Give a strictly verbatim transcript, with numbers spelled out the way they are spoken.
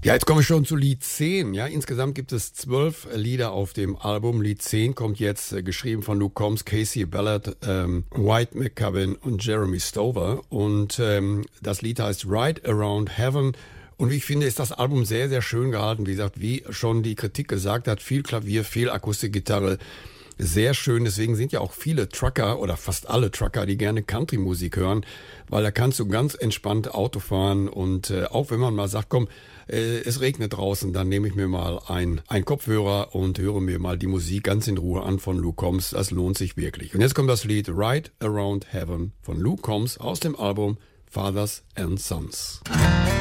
Ja, jetzt kommen wir schon zu Lied zehn. Ja, insgesamt gibt es zwölf Lieder auf dem Album. Lied zehn kommt jetzt, äh, geschrieben von Luke Combs, Casey Ballard, ähm, White McCubbin und Jeremy Stover. Und ähm, das Lied heißt Right Around Heaven. Und wie ich finde, ist das Album sehr, sehr schön gehalten. Wie gesagt, wie schon die Kritik gesagt hat, viel Klavier, viel Akustikgitarre. Sehr schön, deswegen sind ja auch viele Trucker oder fast alle Trucker, die gerne Country-Musik hören, weil da kannst du ganz entspannt Auto fahren und äh, auch wenn man mal sagt, komm, äh, es regnet draußen, dann nehme ich mir mal ein, ein Kopfhörer und höre mir mal die Musik ganz in Ruhe an von Luke Combs, das lohnt sich wirklich. Und jetzt kommt das Lied Right Around Heaven von Luke Combs aus dem Album Fathers and Sons.